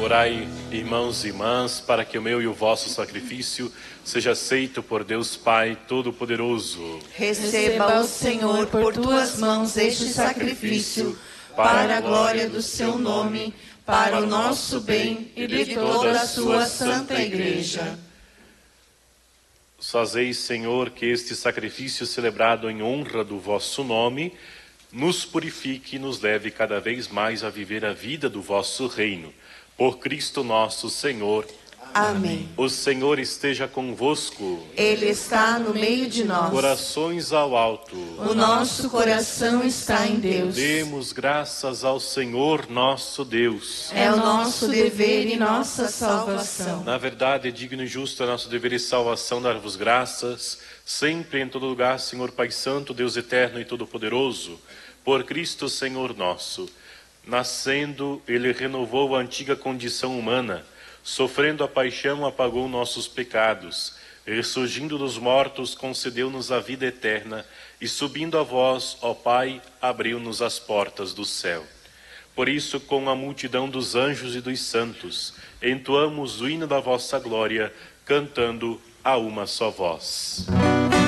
Orai, irmãos e irmãs, para que o meu e o vosso sacrifício seja aceito por Deus Pai Todo-Poderoso. Receba o Senhor por tuas mãos este sacrifício, para a glória do seu nome, para o nosso bem e de toda a sua santa Igreja. Fazeis, Senhor, que este sacrifício celebrado em honra do vosso nome nos purifique e nos leve cada vez mais a viver a vida do vosso reino. Por Cristo nosso Senhor. Amém. O Senhor esteja convosco. Ele está no meio de nós. Corações ao alto. O nosso coração está em Deus. Demos graças ao Senhor nosso Deus. É o nosso dever e nossa salvação. Na verdade, é digno e justo é nosso dever e salvação dar-vos graças, sempre e em todo lugar, Senhor Pai Santo, Deus eterno e todo-poderoso, por Cristo Senhor nosso. Nascendo, Ele renovou a antiga condição humana, sofrendo a paixão, apagou nossos pecados, ressurgindo dos mortos, concedeu-nos a vida eterna, e subindo a vós, ó Pai, abriu-nos as portas do céu. Por isso, com a multidão dos anjos e dos santos, entoamos o hino da vossa glória, cantando a uma só voz.